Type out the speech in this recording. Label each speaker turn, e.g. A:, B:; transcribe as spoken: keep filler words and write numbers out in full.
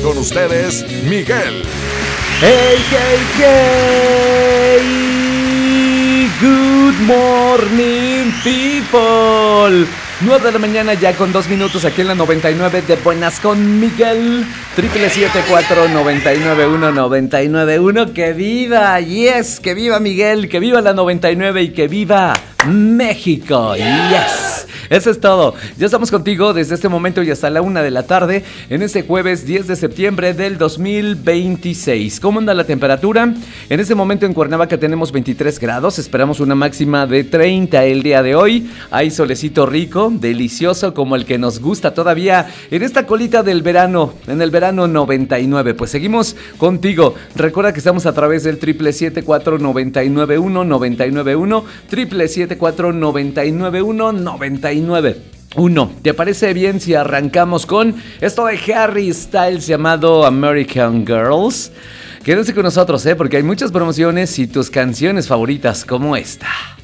A: Con ustedes, Miguel.
B: Hey, hey, hey. Good morning, people. nueve de la mañana ya con dos minutos aquí en la noventa y nueve de Buenas con Miguel. Triple siete cuatro noventa y nueve uno noventa y nueve uno. Que viva, yes, que viva Miguel, que viva la noventa y nueve y que viva México, yes. Eso es todo. Ya estamos contigo desde este momento y hasta la una de la tarde en este jueves diez de septiembre del dos mil veintiséis. ¿Cómo anda la temperatura? En este momento en Cuernavaca tenemos veintitrés grados. Esperamos una máxima de treinta el día de hoy. Hay solecito rico, delicioso, como el que nos gusta todavía en esta colita del verano, en el verano noventa y nueve. Pues seguimos contigo. Recuerda que estamos a través del triple siete cuatro noventa y nueve uno noventa y nueve uno, triple siete cuatro noventa y nueve uno noventa y nueve uno. ¿Te parece bien si arrancamos con esto de Harry Styles llamado American Girls? Quédense con nosotros, ¿eh? Porque hay muchas promociones y tus canciones favoritas como esta.